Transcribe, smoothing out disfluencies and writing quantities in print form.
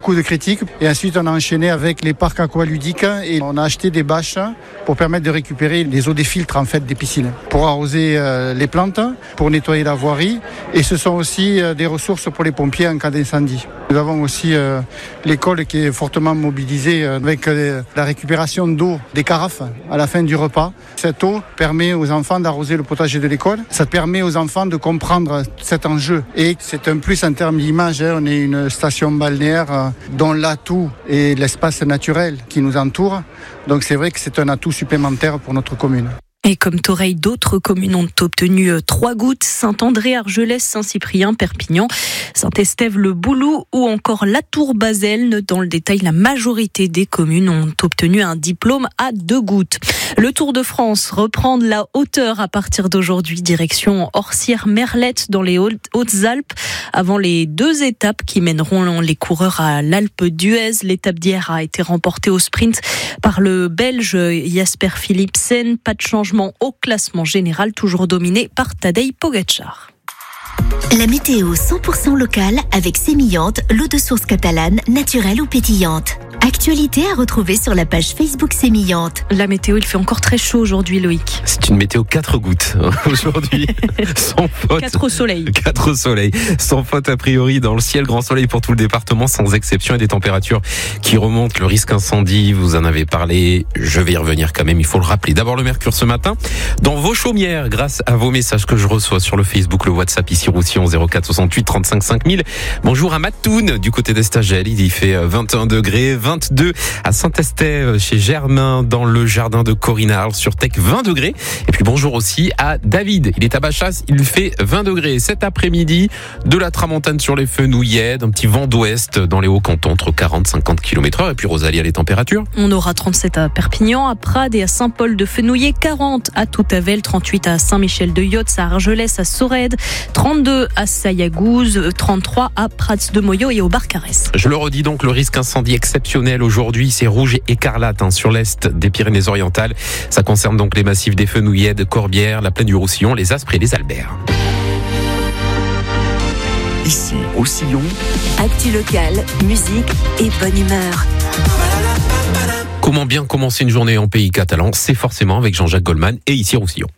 beaucoup de critiques. Et ensuite, on a enchaîné avec les parcs aqualudiques et on a acheté des bâches pour permettre de récupérer les eaux des filtres en fait des piscines, pour arroser les plantes, pour nettoyer la voirie. Et ce sont aussi des ressources pour les pompiers en cas d'incendie. Nous avons aussi l'école qui est fortement mobilisée avec la récupération d'eau des carafes à la fin du repas. Cette eau permet aux enfants d'arroser le potager de l'école. Ça permet aux enfants de comprendre cet enjeu. Et c'est un plus en termes d'image. On est une station balnéaire dont l'atout est l'espace naturel qui nous entoure. Donc c'est vrai que c'est un atout supplémentaire pour notre commune. Et comme Thoreil, d'autres communes ont obtenu 3 gouttes, Saint-André, Argelès, Saint-Cyprien, Perpignan, Saint-Estève, le Boulou ou encore La Tour-Baselne. Dans le détail, la majorité des communes ont obtenu un diplôme à 2 gouttes. Le Tour de France reprend de la hauteur à partir d'aujourd'hui, direction Orsières-Merlette dans les Hautes-Alpes. Avant les 2 étapes qui mèneront les coureurs à l'Alpe d'Huez, l'étape d'hier a été remportée au sprint par le Belge Jasper Philipsen. Pas de changement au classement général, toujours dominé par Tadej Pogačar. La météo 100% locale avec Sémillante, l'eau de source catalane, naturelle ou pétillante. Actualité à retrouver sur la page Facebook Sémillante. La météo, il fait encore très chaud aujourd'hui, Loïc. C'est une météo 4 gouttes aujourd'hui, sans faute. 4 au soleil. 4 au soleil, sans faute a priori dans le ciel, grand soleil pour tout le département, sans exception, et des températures qui remontent. Le risque incendie, vous en avez parlé, je vais y revenir quand même, il faut le rappeler. D'abord le mercure ce matin, dans vos chaumières, grâce à vos messages que je reçois sur le Facebook, le WhatsApp ici Roussillon 04 68 35 5000. Bonjour à Mattoun, du côté d'Estagel, il y fait 21 degrés, 22 à Saint-Estève chez Germain dans le jardin de Corinard sur Tech 20 degrés. Et puis bonjour aussi à David, il est à Bachas, il fait 20 degrés cet après-midi, de la tramontane sur les Fenouillèdes, un petit vent d'ouest dans les Hauts-Cantons entre 40-50 km/h. Et puis Rosalie, à les températures. On aura 37 à Perpignan, à Prades et à Saint-Paul-de-Fenouillet, 40 à Toutavel, 38 à Saint-Michel-de-Yotz, à Argelès, à Sorède, 32 à Sayagouz, 33 à Prats-de-Moyo et au Barcarès. Je le redis donc, le risque incendie exceptionnel aujourd'hui, c'est rouge et écarlate sur l'est des Pyrénées-Orientales. Ça concerne donc les massifs des Fenouillèdes, Corbières, la plaine du Roussillon, les Aspres et les Alberts. Ici, au Sillon, Actu locale, musique et bonne humeur. Comment bien commencer une journée en pays catalan? C'est forcément avec Jean-Jacques Goldman et ici Roussillon.